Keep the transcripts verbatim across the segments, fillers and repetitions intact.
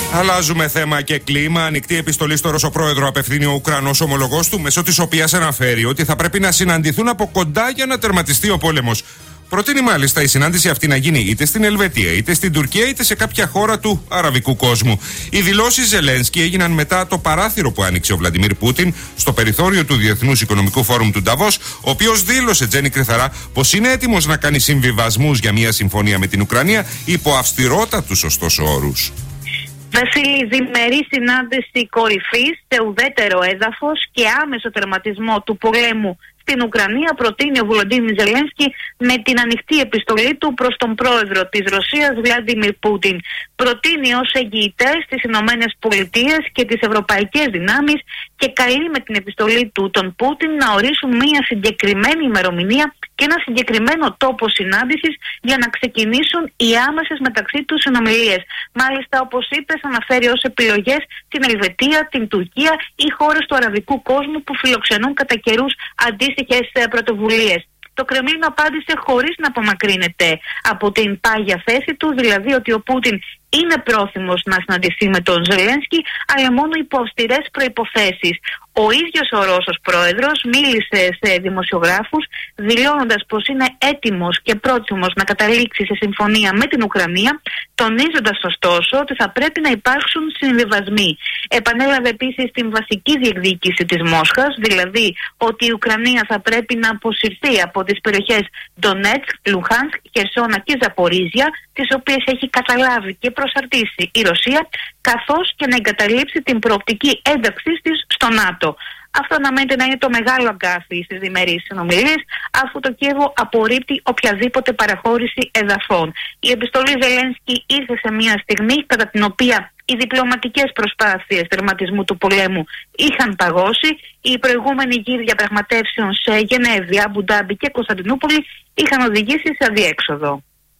Αλλάζουμε θέμα και κλίμα. Ανοιχτή επιστολή στο Ρωσοπρόεδρο απευθύνει ο Ουκρανός ομολογός του, μέσω της οποίας αναφέρει ότι θα πρέπει να συναντηθούν από κοντά για να τερματιστεί ο πόλεμος. Προτείνει μάλιστα η συνάντηση αυτή να γίνει είτε στην Ελβετία, είτε στην Τουρκία, είτε σε κάποια χώρα του αραβικού κόσμου. Οι δηλώσεις Ζελένσκι έγιναν μετά το παράθυρο που άνοιξε ο Βλαντιμίρ Πούτιν στο περιθώριο του Διεθνούς Οικονομικού Φόρουμ του Νταβός, ο οποίος δήλωσε, Τζένι Κρυθαρά, πως είναι έτοιμος να κάνει συμβιβασμούς για μια συμφωνία με την Ουκρανία υπό αυστηρότατους ωστόσο όρους. Βασίλη, διμερή συνάντηση κορυφής σε ουδέτερο έδαφος και άμεσο τερματισμό του πολέμου στην Ουκρανία προτείνει ο Βολοντίμιρ Ζελένσκι με την ανοιχτή επιστολή του προς τον πρόεδρο της Ρωσίας, Βλάντιμιρ Πούτιν. Προτείνει ως εγγυητές τις Ηνωμένες Πολιτείες και τις ευρωπαϊκές δυνάμεις και καλεί με την επιστολή του τον Πούτιν να ορίσουν μια συγκεκριμένη ημερομηνία και ένα συγκεκριμένο τόπο συνάντησης για να ξεκινήσουν οι άμεσες μεταξύ τους συνομιλίες. Μάλιστα, όπως είπες, αναφέρει ως επιλογές την Ελβετία, την Τουρκία ή χώρες του αραβικού κόσμου που φιλοξενούν κατά καιρούς αντίστοιχες πρωτοβουλίες. Το Κρεμλίνο απάντησε χωρίς να απομακρύνεται από την πάγια θέση του, δηλαδή ότι ο Πούτιν είναι πρόθυμος να συναντηθεί με τον Ζελένσκι, αλλά μόνο υπό αυστηρές προϋποθέσεις. Ο ίδιος ο Ρώσος πρόεδρος μίλησε σε δημοσιογράφους δηλώνοντας πως είναι έτοιμος και πρόθυμος να καταλήξει σε συμφωνία με την Ουκρανία, τονίζοντας ωστόσο ότι θα πρέπει να υπάρξουν συμβιβασμοί. Επανέλαβε επίσης την βασική διεκδίκηση της Μόσχας, δηλαδή ότι η Ουκρανία θα πρέπει να αποσυρθεί από τις περιοχές Ντονέτσκ, Λουχάνσκ, Χερσόνα και Ζαπορίζια, τις οποίες έχει καταλάβει και προσαρτήσει η Ρωσία, καθώς και να εγκαταλείψει την προοπτική ένταξής της στο ΝΑΤΟ. Αυτό αναμένεται να είναι το μεγάλο αγκάθι στις διμερείς συνομιλίες, αφού το Κίεβο απορρίπτει οποιαδήποτε παραχώρηση εδαφών. Η επιστολή Ζελένσκι ήρθε σε μια στιγμή κατά την οποία οι διπλωματικές προσπάθειες τερματισμού του πολέμου είχαν παγώσει. Οι προηγούμενοι γύροι διαπραγματεύσεων σε Γενέβη, Αμπουντάμπι και Κωνσταντινούπολη είχαν οδηγήσει σε αδιέξοδο.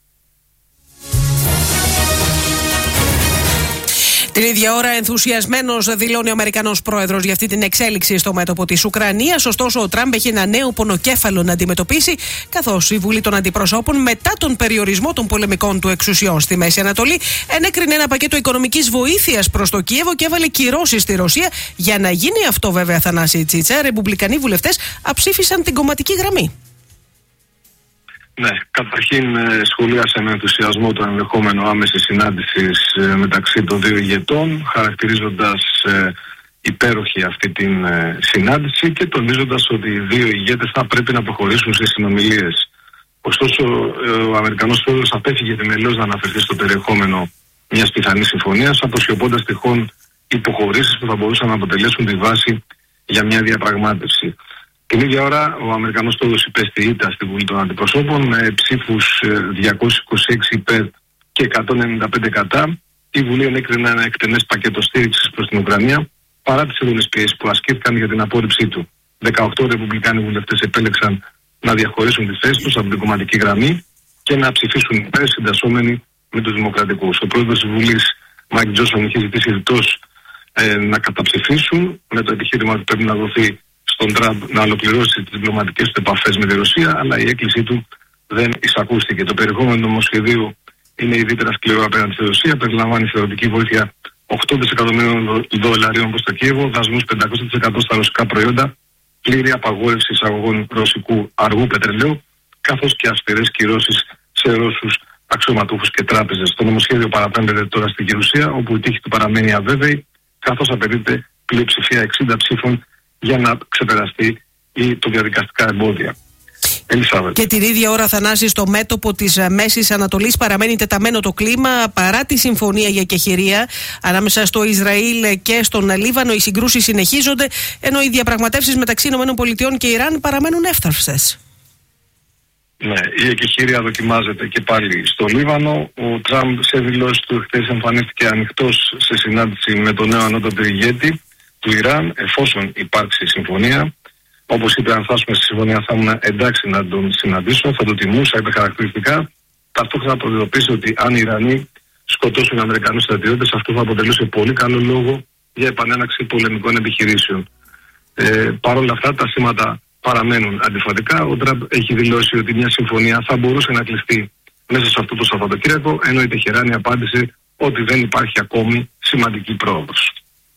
Την ίδια ώρα, ενθουσιασμένος δηλώνει ο Αμερικανός πρόεδρος για αυτή την εξέλιξη στο μέτωπο της Ουκρανίας. Ωστόσο, ο Τραμπ έχει ένα νέο πονοκέφαλο να αντιμετωπίσει, καθώς η Βουλή των Αντιπροσώπων, μετά τον περιορισμό των πολεμικών του εξουσιών στη Μέση Ανατολή, ενέκρινε ένα πακέτο οικονομικής βοήθειας προς το Κίεβο και έβαλε κυρώσεις στη Ρωσία. Για να γίνει αυτό, βέβαια, Θανάση Τσίτσα, ρεπουμπλικανοί βουλευτές αψήφισαν την κομματική γραμμή. Ναι, καταρχήν σχολίασε με ενθουσιασμό το ενδεχόμενο άμεση συνάντηση μεταξύ των δύο ηγετών, χαρακτηρίζοντας ε, υπέροχη αυτή την ε, συνάντηση και τονίζοντας ότι οι δύο ηγέτες θα πρέπει να προχωρήσουν σε συνομιλίες. Ωστόσο, ε, ο Αμερικανός πρόεδρος απέφυγε τελείως να αναφερθεί στο περιεχόμενο μιας πιθανής συμφωνίας, αποσιωπώντας τυχόν υποχωρήσεις που θα μπορούσαν να αποτελέσουν τη βάση για μια διαπραγμάτευση. Την ίδια ώρα, ο Αμερικανός πρόεδρος υπέστη ήττα στη Βουλή των Αντιπροσώπων με ψήφους διακόσιοι είκοσι έξι υπέρ και εκατόν ενενήντα πέντε κατά. Η Βουλή ενέκρινε ένα εκτενές πακέτο στήριξης προς την Ουκρανία, παρά τις έντονες πιέσεις που ασκήθηκαν για την απόρριψή του. δεκαοκτώ ρεπουμπλικάνοι βουλευτές επέλεξαν να διαχωρίσουν τη θέση τους από την κομματική γραμμή και να ψηφίσουν υπέρ, συντασσόμενοι με τους δημοκρατικούς. Ο πρόεδρος της Βουλής, Μάικ Τζόνσον, είχε ζητήσει ρητός ε, να καταψηφίσουν με το επιχείρημα ότι πρέπει να δοθεί στον Τραμπ να ολοκληρώσει τις διπλωματικές του επαφές με τη Ρωσία, αλλά η έκκλησή του δεν εισακούστηκε. Το περιεχόμενο νομοσχεδίου είναι ιδιαίτερα σκληρό απέναντι στη Ρωσία, περιλαμβάνει θεωρητική βοήθεια οκτώ δισεκατομμυρίων δολαρίων προς το Κίεβο, δασμούς πεντακόσια τοις εκατό στα ρωσικά προϊόντα, πλήρη απαγόρευση εισαγωγών ρωσικού αργού πετρελαίου, καθώς και αυστηρές κυρώσεις σε Ρώσους αξιωματούχους και τράπεζες. Το νομοσχέδιο παραπέμπεται τώρα στην Γερουσία, όπου η τύχη του παραμένει αβέβαιη, καθώς απαιτείται πλειοψηφία εξήντα ψήφων για να ξεπεραστεί ή το διαδικαστικά εμπόδια. Ελισάβετ. Και την ίδια ώρα, Θανάση, στο μέτωπο της Μέσης Ανατολής παραμένει τεταμένο το κλίμα παρά τη συμφωνία για κεχηρία ανάμεσα στο Ισραήλ και στον Λίβανο. Οι συγκρούσεις συνεχίζονται, ενώ οι διαπραγματεύσεις μεταξύ ΗΠΑ και Ιράν παραμένουν εύθραυστες. Ναι, η εκεχηρία δοκιμάζεται και πάλι στο Λίβανο. Ο Τραμπ σε δηλώσεις του χθες εμφανίστηκε ανοιχτός σε συνάντηση με τον νέο ανώτατο ηγέτη του Ιράν, εφόσον υπάρξει συμφωνία. Όπως είπε, αν φτάσουμε στη συμφωνία θα ήμουν εντάξει να τον συναντήσω, θα το τιμούσα, είπε χαρακτηριστικά. Ταυτόχρονα προειδοποίησε ότι αν οι Ιρανοί σκοτώσουν οι Αμερικανούς στρατιώτες, αυτό θα αποτελούσε πολύ καλό λόγο για επανέναξη πολεμικών επιχειρήσεων. Ε, Παρ' όλα αυτά, τα σήματα παραμένουν αντιφατικά. Ο Τραμπ έχει δηλώσει ότι μια συμφωνία θα μπορούσε να κλειστεί μέσα σε αυτό το Σαββατοκύριακο, ενώ η Τεχεράνη απάντησε ότι δεν υπάρχει ακόμη σημαντική πρόοδος.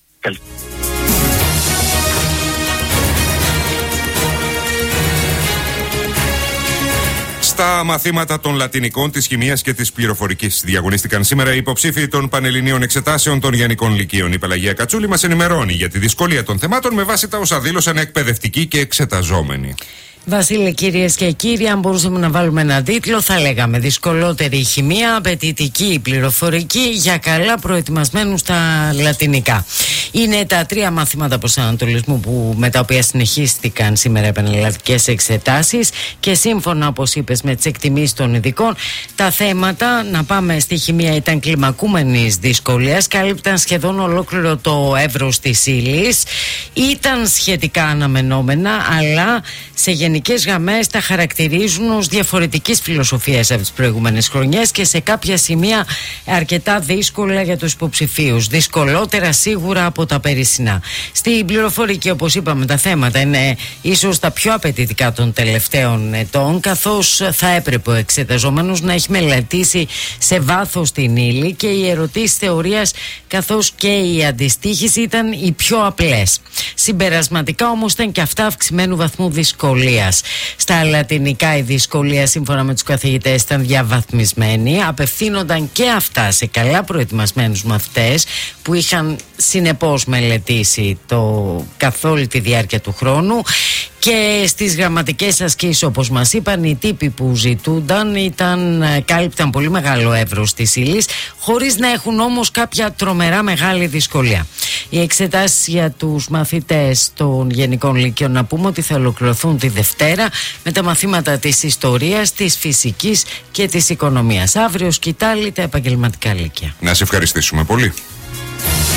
Στα μαθήματα των Λατινικών, της Χημείας και της Πληροφορικής διαγωνίστηκαν σήμερα οι υποψήφοι των Πανελληνίων Εξετάσεων των Γενικών Λυκείων. Η Πελαγία Κατσούλη μας ενημερώνει για τη δυσκολία των θεμάτων με βάση τα όσα δήλωσαν εκπαιδευτικοί και εξεταζόμενοι. Βασίλη, κυρίες και κύριοι, αν μπορούσαμε να βάλουμε έναν τίτλο, θα λέγαμε δυσκολότερη η χημεία, απαιτητική η πληροφορική για καλά προετοιμασμένους στα λατινικά. Είναι τα τρία μαθήματα προσανατολισμού που, με τα οποία συνεχίστηκαν σήμερα οι επανελλαδικές εξετάσεις και σύμφωνα, όπως είπες, με τις εκτιμήσεις των ειδικών, τα θέματα, να πάμε στη χημεία, ήταν κλιμακούμενης δυσκολίας, κάλυπταν σχεδόν ολόκληρο το εύρος της ύλης, ήταν σχετικά αναμενόμενα, αλλά σε γενικές γραμμές τα χαρακτηρίζουν ως διαφορετικής φιλοσοφίας από τις προηγούμενες χρονιές και σε κάποια σημεία αρκετά δύσκολα για τους υποψηφίους. Δυσκολότερα σίγουρα από τα περισσινά. Στην πληροφορική, όπως είπαμε, τα θέματα είναι ίσως τα πιο απαιτητικά των τελευταίων ετών, καθώς θα έπρεπε ο εξεταζόμενος να έχει μελετήσει σε βάθος την ύλη και οι ερωτήσεις θεωρίας καθώς και η αντιστοίχηση ήταν οι πιο απλές. Συμπερασματικά όμως ήταν και αυτά αυξημένου βαθμού δυσκολίας. Στα λατινικά η δυσκολία, σύμφωνα με τους καθηγητές, ήταν διαβαθμισμένη. Απευθύνονταν και αυτά σε καλά προετοιμασμένους μαθητές που είχαν συνεπώς μελετήσει το, καθ' όλη τη διάρκεια του χρόνου. Και στις γραμματικές ασκήσεις, όπως μας είπαν, οι τύποι που ζητούνταν ήταν, κάλυπταν πολύ μεγάλο εύρος της ύλης, χωρίς να έχουν όμως κάποια τρομερά μεγάλη δυσκολία. Οι εξετάσεις για τους μαθητές των Γενικών Λυκείων, να πούμε ότι θα ολοκληρωθούν τη Δευτέρα με τα μαθήματα της ιστορίας, της φυσικής και της οικονομίας. Αύριο σκητάλη τα επαγγελματικά λύκεια. Να σε ευχαριστήσουμε πολύ.